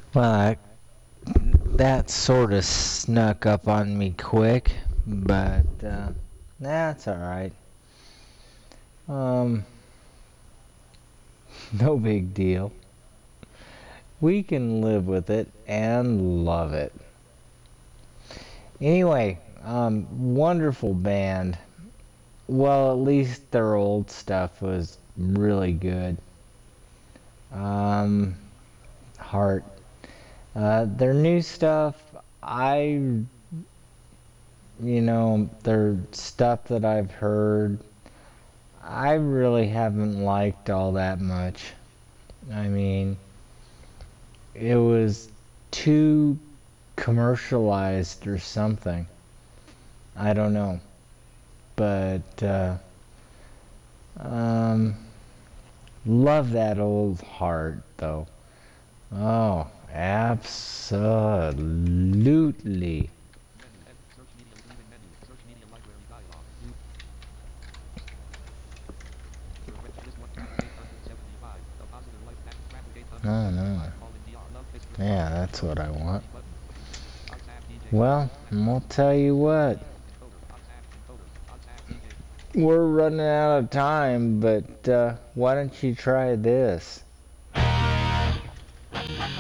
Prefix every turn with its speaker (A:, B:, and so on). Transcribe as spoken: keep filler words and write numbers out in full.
A: Well, I, that sort of snuck up on me quick, but uh, that's alright. Um, no big deal. We can live with it and love it. Anyway, um, wonderful band. Well, at least their old stuff was really good. Um, Heart. Uh, their new stuff, I, you know, their stuff that I've heard, I really haven't liked all that much. I mean, it was too commercialized or something. I don't know. But, uh, um, love that old Heart, though. Oh, absolutely. Oh, no. Yeah, that's what I want. Well, I'll tell you what. We're running out of time, but uh, why don't you try this?